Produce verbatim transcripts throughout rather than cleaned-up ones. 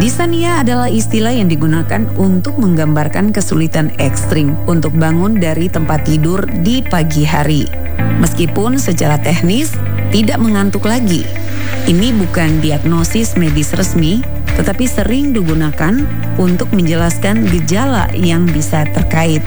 Disania adalah istilah yang digunakan untuk menggambarkan kesulitan ekstrim untuk bangun dari tempat tidur di pagi hari. Meskipun secara teknis tidak mengantuk lagi. Ini bukan diagnosis medis resmi, tetapi sering digunakan untuk menjelaskan gejala yang bisa terkait.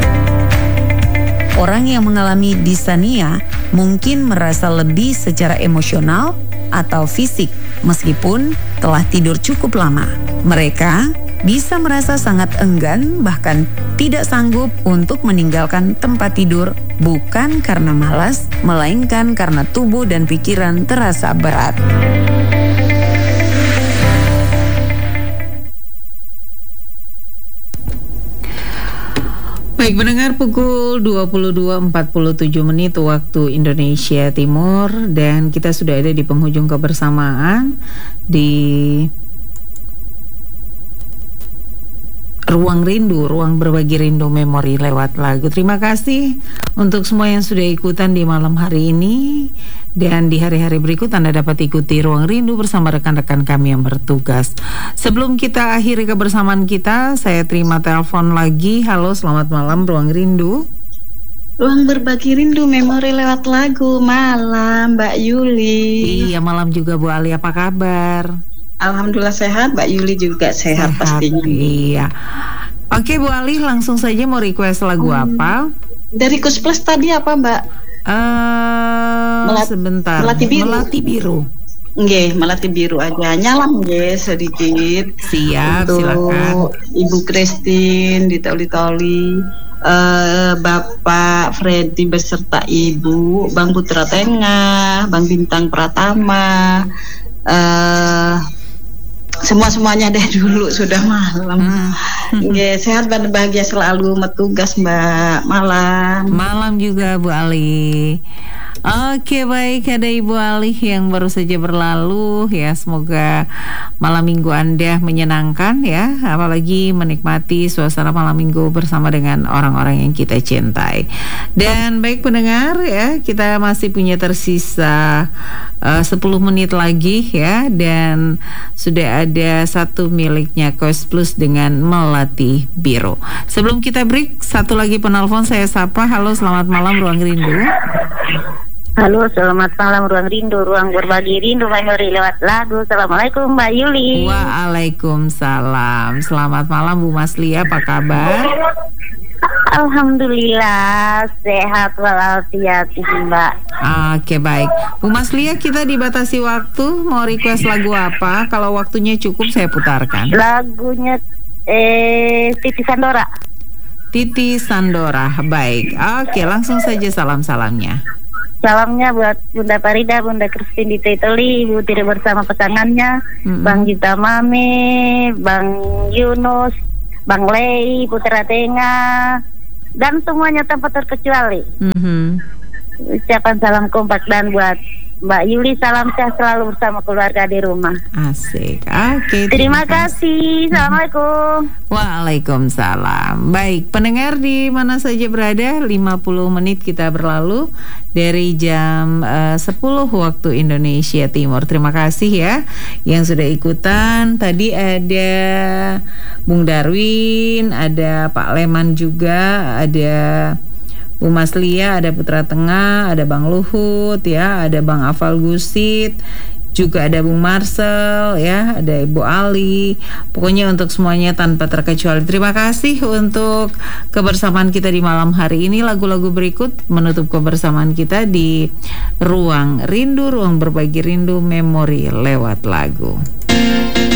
Orang yang mengalami disania mungkin merasa lebih secara emosional atau fisik meskipun telah tidur cukup lama. Mereka bisa merasa sangat enggan bahkan tidak sanggup untuk meninggalkan tempat tidur bukan karena malas, melainkan karena tubuh dan pikiran terasa berat. Baik, mendengar pukul dua puluh dua empat puluh tujuh menit waktu Indonesia Timur, dan kita sudah ada di penghujung kebersamaan di Ruang Rindu, ruang berbagi rindu memori lewat lagu. Terima kasih untuk semua yang sudah ikutan di malam hari ini, dan di hari-hari berikut Anda dapat ikuti Ruang Rindu bersama rekan-rekan kami yang bertugas. Sebelum kita akhiri kebersamaan kita, saya terima telepon lagi. Halo, selamat malam Ruang Rindu. Ruang berbagi rindu memori lewat lagu. Malam Mbak Yuli. Iya, malam juga Bu Ali, apa kabar? Alhamdulillah sehat, Mbak Yuli juga sehat, sehat pastinya. Iya. Oke Bu Ali, langsung saja mau request lagu hmm. apa? Dari Kus Plus tadi apa Mbak? Uh, Melat- sebentar. Melati biru. Melati biru. Nggih, melati biru aja. Nyalam nggih sedikit. Siap, untuk silakan. Ibu Christine di Toli-Toli, uh, Bapak Freddy beserta Ibu, Bang Putra Tengah, Bang Bintang Pratama, uh, semua-semuanya deh dulu, sudah malam. Hmm. Nggih, sehat dan bahagia selalu, metugas Mbak. Malam. Malam juga Bu Ali. Oke, baik, ada Ibu Ali yang baru saja berlalu ya. Semoga malam minggu Anda menyenangkan ya, apalagi menikmati suasana malam minggu bersama dengan orang-orang yang kita cintai. Dan baik pendengar ya, kita masih punya tersisa uh, sepuluh menit lagi ya, dan sudah ada satu miliknya Kus Plus dengan Melati Biru. Sebelum kita break, satu lagi penelpon saya sapa. Halo, selamat malam Ruang Rindu. Halo, selamat malam Ruang Rindu, ruang berbagi rindu memori lewat lagu. Assalamualaikum Mbak Yuli. Waalaikumsalam. Selamat malam Bu Maslia, apa kabar? Alhamdulillah sehat walafiat Mbak. Oke, baik Bu Maslia, kita dibatasi waktu. Mau request lagu apa? Kalau waktunya cukup saya putarkan. Lagunya eh Titi Sandora. Titi Sandora, baik. Oke, langsung saja salam-salamnya. Salamnya buat Bunda Farida, Bunda Christine di Toli, Ibu Tiri bersama pasangannya, mm-hmm. Bang Gita Mami, Bang Yunus, Bang Lei, Putra Tengah, dan semuanya tanpa terkecuali. Mm-hmm. Ucapan salam kompak, dan buat Mbak Yuli, salam sehat selalu bersama keluarga di rumah. Asik. Oke, terima, terima kasih. Assalamualaikum. Waalaikumsalam. Baik, pendengar di mana saja berada, lima puluh menit kita berlalu dari jam uh, sepuluh waktu Indonesia Timur. Terima kasih ya yang sudah ikutan. Tadi ada Bung Darwin, ada Pak Leman juga, ada Bu Maslia, ada Putra Tengah, ada Bang Luhut ya, ada Bang Afal Gusit, juga ada Bung Marcel ya, ada Ibu Ali. Pokoknya untuk semuanya tanpa terkecuali. Terima kasih untuk kebersamaan kita di malam hari ini. Lagu-lagu berikut menutup kebersamaan kita di Ruang Rindu, ruang berbagi rindu memori lewat lagu.